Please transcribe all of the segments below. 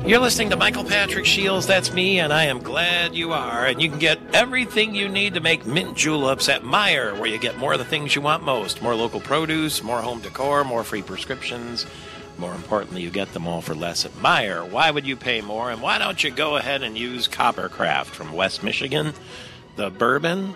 You're listening to Michael Patrick Shields. That's me, and I am glad you are. And you can get everything you need to make mint juleps at Meijer, where you get more of the things you want most. More local produce, more home decor, more free prescriptions. More importantly, you get them all for less at Meijer. Why would you pay more? And why don't you go ahead and use Coppercraft from West Michigan? The bourbon.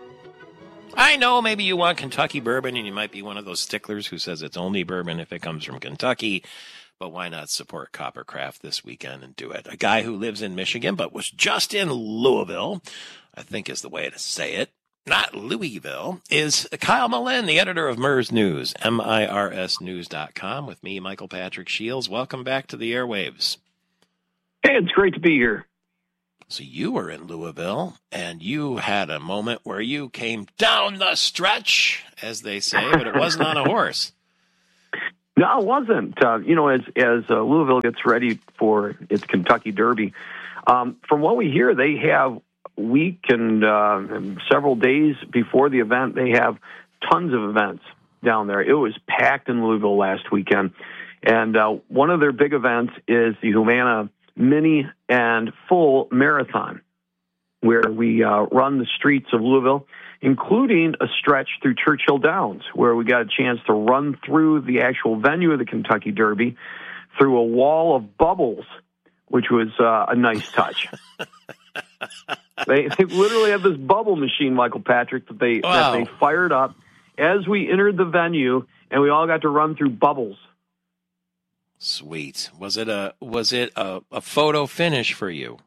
I know maybe you want Kentucky bourbon, and you might be one of those sticklers who says it's only bourbon if it comes from Kentucky. But why not support Coppercraft this weekend and do it? A guy who lives in Michigan but was just in Louisville, I think is the way to say it, not Louisville, is Kyle Malin, the editor of Mers News, MIRSnews.com, with me, Michael Patrick Shields. Welcome back to the airwaves. Hey, it's great to be here. So you were in Louisville, and you had a moment where you came down the stretch, as they say, but it wasn't on a horse. No, it wasn't. As Louisville gets ready for its Kentucky Derby, from what we hear, they have week and several days before the event, they have tons of events down there. It was packed in Louisville last weekend, and one of their big events is the Humana Mini and Full Marathon, where we run the streets of Louisville, including a stretch through Churchill Downs, where we got a chance to run through the actual venue of the Kentucky Derby through a wall of bubbles, which was a nice touch. They literally have this bubble machine, Michael Patrick, that they fired up as we entered the venue, and we all got to run through bubbles. Sweet. Was it a photo finish for you?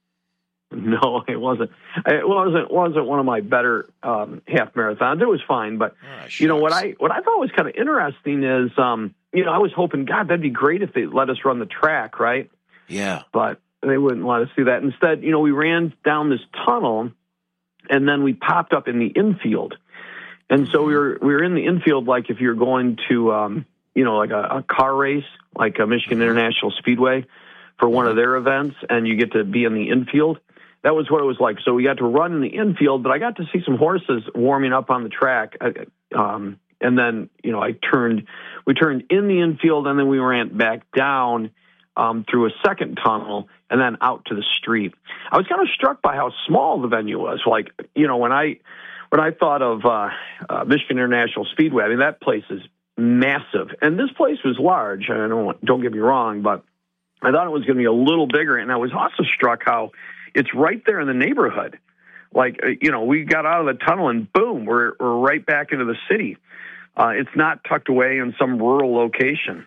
No, it wasn't. It wasn't one of my better half marathons. It was fine, but what I thought was kind of interesting is, I was hoping, God, that'd be great if they let us run the track, right? Yeah. But they wouldn't let us do that. Instead, we ran down this tunnel, and then we popped up in the infield, and so we were in the infield like if you're going to, like a car race, like a Michigan International Speedway for one of their events, and you get to be in the infield. That was what it was like. So we got to run in the infield, but I got to see some horses warming up on the track. And then, we turned in the infield, and then we ran back down through a second tunnel and then out to the street. I was kind of struck by how small the venue was. Like, when I thought of Michigan International Speedway, I mean, that place is massive. And this place was large. Don't get me wrong, but I thought it was going to be a little bigger. And I was also struck how it's right there in the neighborhood. Like, we got out of the tunnel and boom, we're right back into the city. It's not tucked away in some rural location.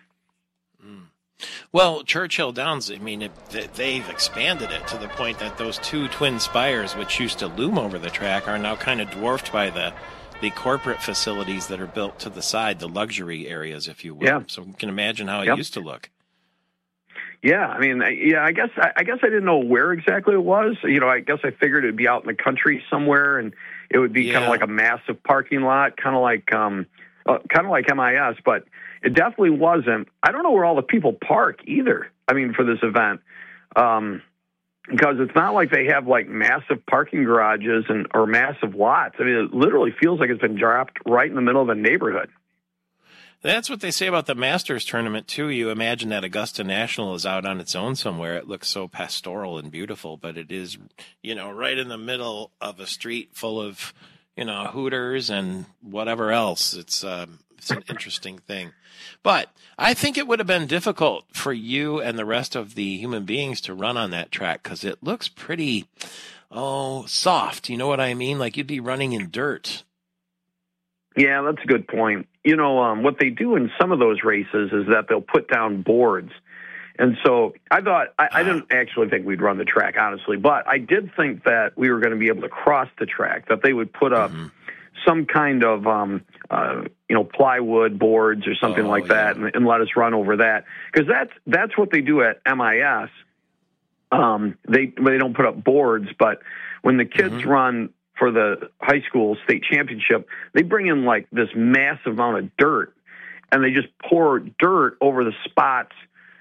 Well, Churchill Downs, I mean, they've expanded it to the point that those two twin spires, which used to loom over the track, are now kind of dwarfed by the corporate facilities that are built to the side, the luxury areas, if you will. Yeah. So you can imagine how it used to look. Yeah, I mean, I guess I didn't know where exactly it was. I guess I figured it'd be out in the country somewhere, and it would be kind of like a massive parking lot, kind of like MIS, but it definitely wasn't. I don't know where all the people park either. I mean, for this event, because it's not like they have like massive parking garages or massive lots. I mean, it literally feels like it's been dropped right in the middle of a neighborhood. That's what they say about the Masters tournament, too. You imagine that Augusta National is out on its own somewhere. It looks so pastoral and beautiful, but it is, right in the middle of a street full of, Hooters and whatever else. It's an interesting thing. But I think it would have been difficult for you and the rest of the human beings to run on that track because it looks pretty, soft. You know what I mean? Like you'd be running in dirt. Yeah, that's a good point. What they do in some of those races is that they'll put down boards. And so I thought, I didn't actually think we'd run the track, honestly, but I did think that we were going to be able to cross the track, that they would put up some kind of, plywood boards or something like that and let us run over that. Because that's what they do at MIS. They don't put up boards, but when the kids run for the high school state championship, they bring in like this massive amount of dirt, and they just pour dirt over the spots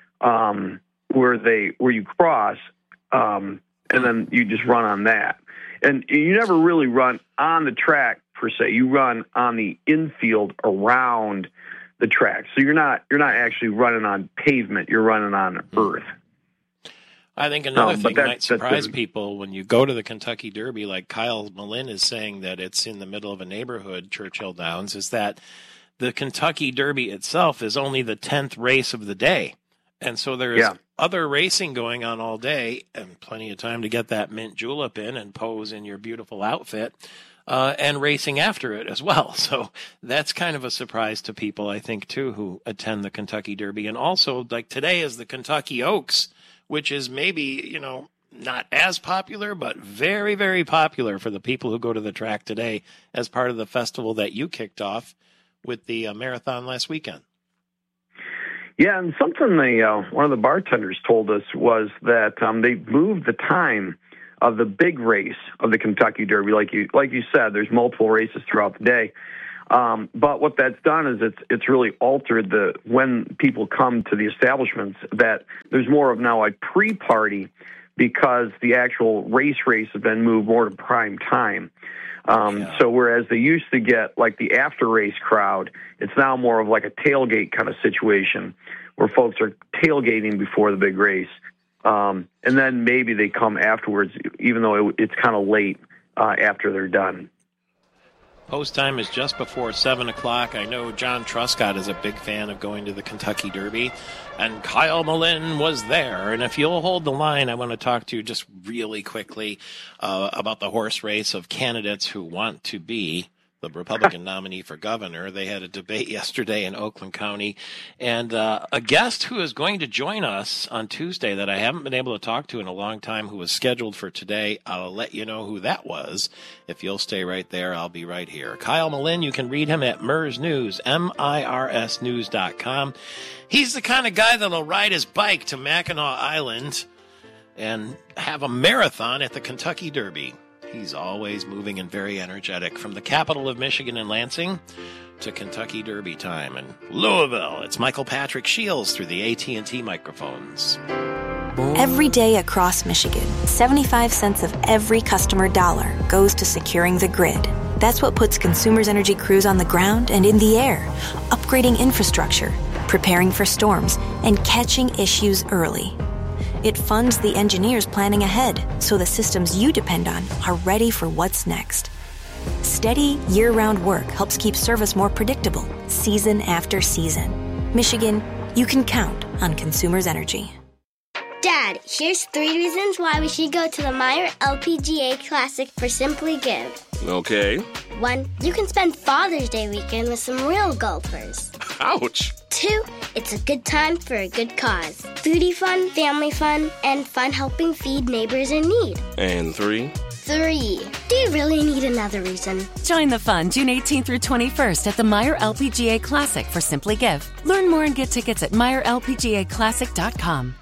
where you cross, and then you just run on that. And you never really run on the track per se. You run on the infield around the track, so you're not actually running on pavement. You're running on earth. I think another thing might surprise that's people when you go to the Kentucky Derby, like Kyle Malin is saying that it's in the middle of a neighborhood, Churchill Downs, is that the Kentucky Derby itself is only the 10th race of the day. And so there's other racing going on all day and plenty of time to get that mint julep in and pose in your beautiful outfit and racing after it as well. So that's kind of a surprise to people, I think, too, who attend the Kentucky Derby. And also, like today is the Kentucky Oaks, which is maybe, not as popular, but very, very popular for the people who go to the track today as part of the festival that you kicked off with the marathon last weekend. Yeah, and something one of the bartenders told us was that they moved the time of the big race of the Kentucky Derby. Like you said, there's multiple races throughout the day. But what that's done is it's really altered when people come to the establishments, that there's more of now a pre-party because the actual race has been moved more to prime time. So whereas they used to get like the after race crowd, it's now more of like a tailgate kind of situation where folks are tailgating before the big race. And then maybe they come afterwards, even though it's kind of late after they're done. Post time is just before 7 o'clock. I know John Truscott is a big fan of going to the Kentucky Derby, and Kyle Malin was there. And if you'll hold the line, I want to talk to you just really quickly about the horse race of candidates who want to be the Republican nominee for governor. They had a debate yesterday in Oakland County, and a guest who is going to join us on Tuesday that I haven't been able to talk to in a long time, who was scheduled for today. I'll let you know who that was. If you'll stay right there, I'll be right here. Kyle Malin, you can read him at Mers News, MIRSnews.com. He's the kind of guy that'll ride his bike to Mackinac Island and have a marathon at the Kentucky Derby. He's always moving and very energetic. From the capital of Michigan in Lansing to Kentucky Derby time in Louisville, it's Michael Patrick Shields through the AT&T microphones. Every day across Michigan, 75 cents of every customer dollar goes to securing the grid. That's what puts Consumers Energy crews on the ground and in the air, upgrading infrastructure, preparing for storms, and catching issues early. It funds the engineers planning ahead so the systems you depend on are ready for what's next. Steady, year-round work helps keep service more predictable, season after season. Michigan, you can count on Consumers Energy. Dad, here's 3 reasons why we should go to the Meijer LPGA Classic for Simply Give. Okay. 1, you can spend Father's Day weekend with some real golfers. Ouch. 2, it's a good time for a good cause. Foodie fun, family fun, and fun helping feed neighbors in need. And 3? 3, do you really need another reason? Join the fun June 18th through 21st at the Meijer LPGA Classic for Simply Give. Learn more and get tickets at MeijerLPGAClassic.com.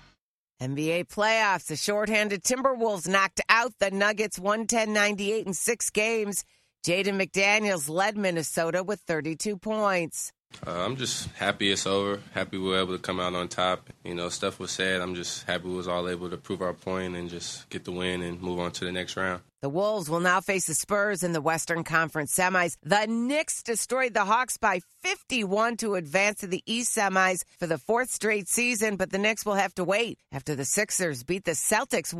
NBA playoffs. The shorthanded Timberwolves knocked out the Nuggets 110-98 in 6 games. Jaden McDaniels led Minnesota with 32 points. I'm just happy it's over. Happy we were able to come out on top. Stuff was said. I'm just happy we was all able to prove our point and just get the win and move on to the next round. The Wolves will now face the Spurs in the Western Conference semis. The Knicks destroyed the Hawks by 51 to advance to the East semis for the 4th straight season, but the Knicks will have to wait after the Sixers beat the Celtics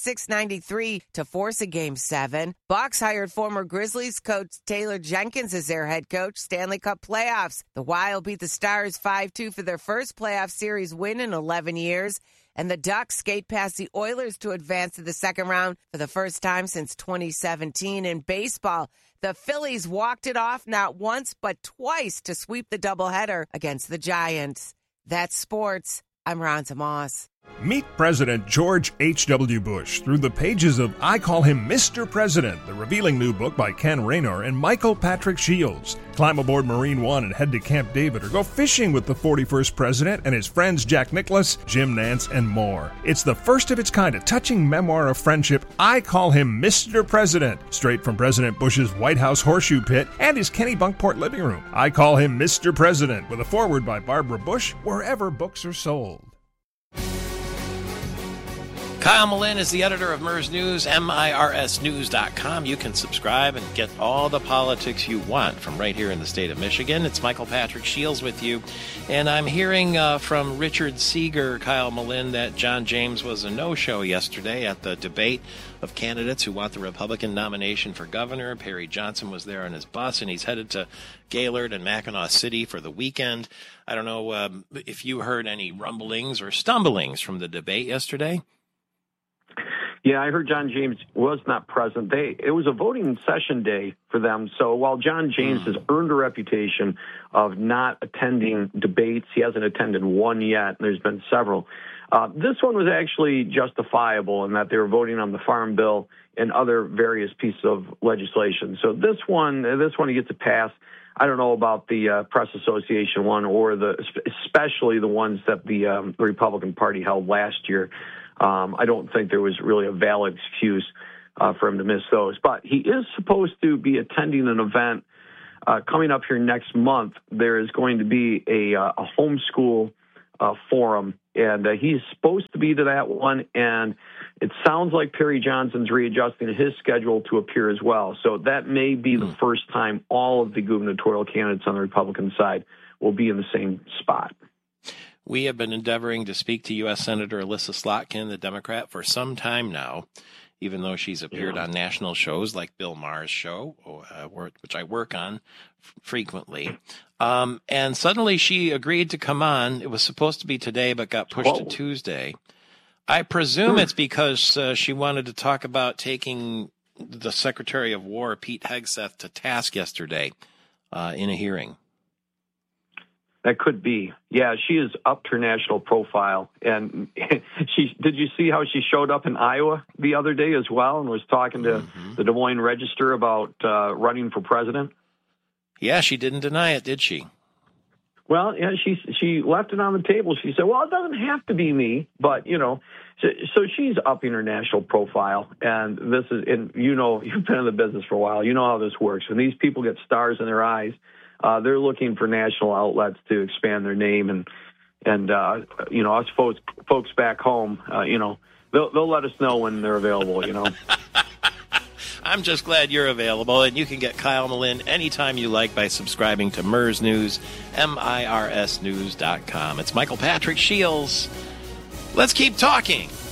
106-93 to force a Game 7. Bucks hired former Grizzlies coach Taylor Jenkins as their head coach. Stanley Cup playoffs. The Wild beat the Stars 5-2 for their first playoff series win in 11 years. And the Ducks skate past the Oilers to advance to the second round for the first time since 2017. In baseball, the Phillies walked it off not once but twice to sweep the doubleheader against the Giants. That's sports. I'm Ronza Moss. Meet President George H.W. Bush through the pages of I Call Him Mr. President, the revealing new book by Ken Raynor and Michael Patrick Shields. Climb aboard Marine One and head to Camp David or go fishing with the 41st President and his friends Jack Nicklaus, Jim Nance, and more. It's the first of its kind, a touching memoir of friendship. I Call Him Mr. President, straight from President Bush's White House horseshoe pit and his Kennebunkport living room. I Call Him Mr. President, with a foreword by Barbara Bush, wherever books are sold. Kyle Malin is the editor of MERS News, MIRSnews.com. You can subscribe and get all the politics you want from right here in the state of Michigan. It's Michael Patrick Shields with you. And I'm hearing from Richard Seeger, Kyle Malin, that John James was a no-show yesterday at the debate of candidates who want the Republican nomination for governor. Perry Johnson was there on his bus, and he's headed to Gaylord and Mackinac City for the weekend. I don't know if you heard any rumblings or stumblings from the debate yesterday. Yeah, I heard John James was not present. It was a voting session day for them. So while John James has earned a reputation of not attending debates, he hasn't attended one yet, and there's been several. This one was actually justifiable in that they were voting on the Farm Bill and other various pieces of legislation. So this one he gets a pass. I don't know about the Press Association one or especially the ones that the Republican Party held last year. I don't think there was really a valid excuse for him to miss those. But he is supposed to be attending an event coming up here next month. There is going to be a homeschool forum, and he's supposed to be to that one. And it sounds like Perry Johnson's readjusting his schedule to appear as well. So that may be the first time all of the gubernatorial candidates on the Republican side will be in the same spot. We have been endeavoring to speak to U.S. Senator Alyssa Slotkin, the Democrat, for some time now, even though she's appeared on national shows like Bill Maher's show, which I work on frequently. And suddenly she agreed to come on. It was supposed to be today, but got pushed to Tuesday. I presume it's because she wanted to talk about taking the Secretary of War, Pete Hegseth, to task yesterday in a hearing. That could be. Yeah, she has upped her national profile. And did you see how she showed up in Iowa the other day as well and was talking to the Des Moines Register about running for president? Yeah, she didn't deny it, did she? Well, yeah, she left it on the table. She said, well, it doesn't have to be me, but, so she's upping her national profile. And this is, and you've been in the business for a while. You know how this works. When these people get stars in their eyes, they're looking for national outlets to expand their name, and us folks back home, they'll let us know when they're available. I'm just glad you're available, and you can get Kyle Malin anytime you like by subscribing to MERS News, MIRSnews.com. It's Michael Patrick Shields. Let's keep talking.